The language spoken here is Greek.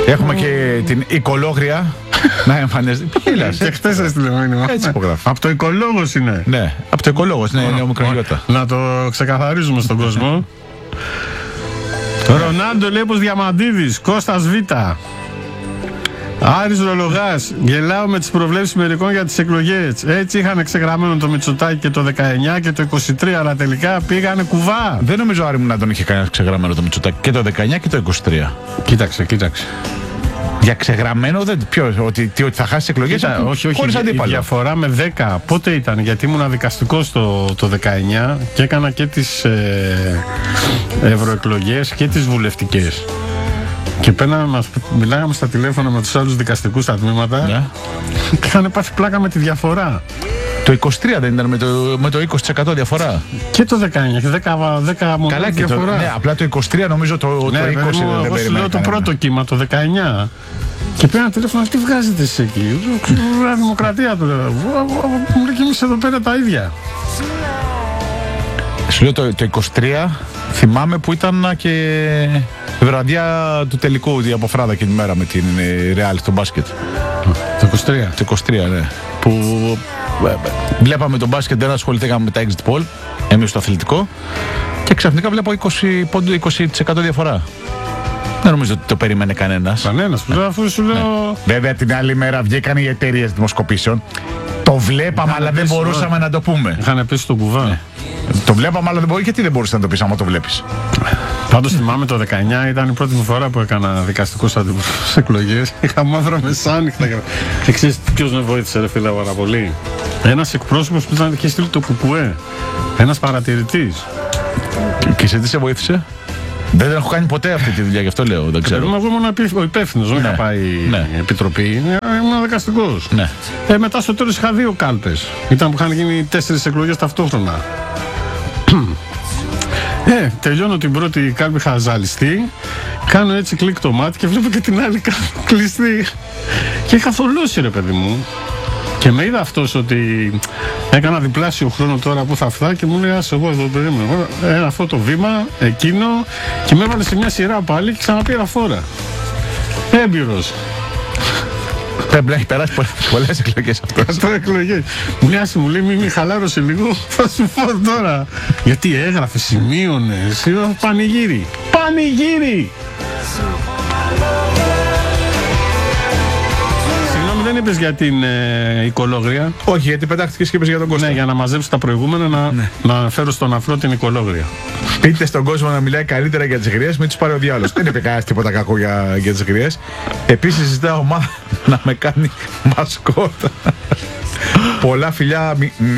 Έχουμε και την οικολόγρια να εμφανίζεται. Και χτες έστειλε μήνυμα. Έτσι υπογράφει. Από το οικολόγος είναι. Ναι, από το οικολόγος, είναι νεομικρογιώτα. Να το ξεκαθαρίζουμε στον κόσμο. Ρονάλντο Λέπος Διαμαντίδης, Κώστας Β. Άρης Ρολογάς, γελάω με τις προβλέψεις μερικών για τις εκλογές. Έτσι είχαν εξεγραμμένο το Μητσοτάκη και το 19 και το 23, αλλά τελικά πήγανε κουβά. Δεν νομίζω, Άρη μου, να τον είχε κανένα ξεγραμμένο το Μητσοτάκη και το 19 και το 23. Κοίταξε. Για ξεγραμμένο, ότι θα χάσει εκλογές. Όχι, χωρίς αντίπαλο. Διαφορά με 10. Πότε ήταν, γιατί ήμουν δικαστικός το 19 και έκανα και τις ευρωεκλογές και τις βουλευτικές. Και μιλάγαμε στα τηλέφωνα με τους άλλους δικαστικούς στα τμήματα, ναι. Και είχαν πάθει πλάκα με τη διαφορά. Το 23 δεν ήταν με το 20% διαφορά. Και το 19, 10 μονάδες διαφορά. Ναι, απλά το 23 νομίζω το 20 δεν περιμένει. Εγώ σου λέω το πρώτο κύμα, το 19. Και πήραν τηλέφωνο, τι βγάζετε εσύ εκεί? Δημοκρατία του λέω. Μου λέει και εμείς εδώ πέρα τα ίδια. Σου λέω το 23 θυμάμαι που ήταν και η βραδιά του τελικού από και τη μέρα με την Real στο μπάσκετ. Το 23. Το 23, ναι. Που βλέπαμε τον μπάσκετ, δεν ασχοληθήκαμε με τα exit poll, εμείς στο αθλητικό, και ξαφνικά βλέπω 20% διαφορά. Δεν νομίζω ότι το περίμενε κανένας. Αφού σου λέω. Ναι. Βέβαια την άλλη μέρα βγήκαν οι εταιρείες δημοσκοπήσεων. Το βλέπαμε, αλλά δεν μπορούσαμε να το πούμε. Είχαν πέσει στο κουβά. Ναι. Το βλέπαμε, αλλά δεν μπορεί. Γιατί δεν μπορούσε να το πει άμα το βλέπεις? Πάντως θυμάμαι το 19 ήταν η πρώτη μου φορά που έκανα δικαστικό στις εκλογές. Είχα μαύρα μεσάνυχτα. Και ξέρεις ποιος με βοήθησε, ρε φίλε, πάρα πολύ? Ένας εκπρόσωπος που είχε στείλει το κουκουέ. Ένας παρατηρητής. Και σε τι σε βοήθησε? Δεν έχω κάνει ποτέ αυτή τη δουλειά, γι' αυτό λέω. Δεν ξέρω. Εγώ ήμουν ο υπεύθυνος, δεν είχα πάει επιτροπή. Ήμουν δικαστικός. Ναι. Μετά στο τέλος είχα 2 κάλπες. Ήταν που είχαν γίνει 4 εκλογές ταυτόχρονα. Τελειώνω την πρώτη κάλπη, είχα ζαλιστεί. Κάνω έτσι κλικ το μάτι και βλέπω και την άλλη κλειστή. Και είχα θολώσει, ρε παιδί μου. Και με είδα αυτός ότι έκανα διπλάσιο χρόνο τώρα που θα φτάσει και μου λέει ας εγώ εδώ περίμενε. Αυτό το βήμα, εκείνο, και με έβαλε σε μια σειρά πάλι και ξαναπήρα φόρα. Έμπειρος. Πρέπει να έχει περάσει πολλές εκλογές αυτές. Εκλογές. Μου λέει άσε, μου λέει μη χαλάρωσε λίγο, θα σου πω τώρα. Γιατί έγραφε, σημείωνε, πανηγύρι. Πανηγύρι! Δεν είπες για την οικολόγρια? Όχι, γιατί πετάχτηκες και είπες για τον Κώστα. Ναι, για να μαζέψεις τα προηγούμενα, να φέρω στον αφρό την οικολόγρια. Πείτε στον κόσμο να μιλάει καλύτερα για τις γριές, μην τους πάρει ο διάλογος. Δεν είπε κανένας τίποτα κακό για τις γριές. Επίσης ζητάω ομάδα να με κάνει μασκότα. Πολλά φιλιά.